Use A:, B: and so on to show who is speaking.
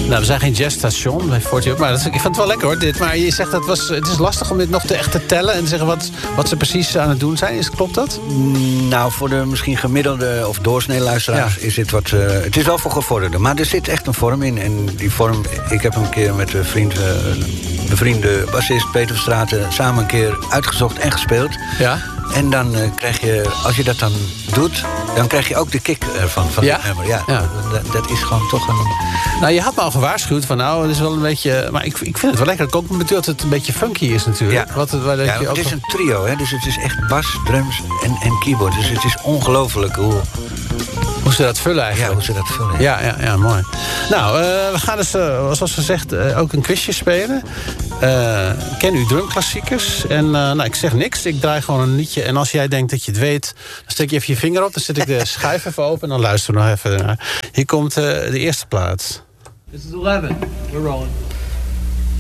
A: Nou, we zijn geen jazzstation bij 40, maar ik vind het wel lekker hoor, dit. Maar je zegt het is lastig om dit nog echt te tellen en te zeggen wat ze precies aan het doen zijn. Klopt dat?
B: Nou, voor de misschien gemiddelde of doorsnee luisteraars is dit wat... het is wel voor gevorderden, maar er zit echt een vorm in. En die vorm, ik heb hem een keer met een bevriende bassist Peter Verstraeten samen een keer uitgezocht en gespeeld.
A: Ja.
B: En dan krijg je, als je dat dan doet, dan krijg je ook de kick van het nummer. Ja. Dat is gewoon toch een...
A: Nou, je had me al gewaarschuwd van het is wel een beetje... Maar ik vind het wel lekker. Ik ook bedoel dat het een beetje funky is natuurlijk.
B: Ja, het is een trio, hè, dus het is echt bas, drums en keyboard. Dus het is ongelooflijk
A: hoe ze dat vullen eigenlijk.
B: Ja, hoe ze dat vullen.
A: Ja, mooi. Nou, we gaan dus, zoals gezegd, ook een quizje spelen. Ken u drumklassiekers? En ik zeg niks, ik draai gewoon een liedje. En als jij denkt dat je het weet, dan steek je even je vinger op. Dan zet ik de schuif even open en dan luisteren we nog even naar. Hier komt de eerste plaats.
C: This is 11. We're rolling.